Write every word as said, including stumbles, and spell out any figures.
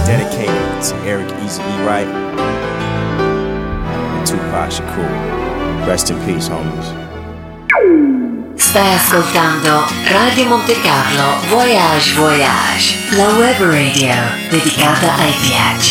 dedicated to Eric Easy E. Wright and Tupac Shakur. Rest in peace, homies. Stai ascoltando Radio Monte Carlo Voyage Voyage, la web radio dedicata ai viaggi.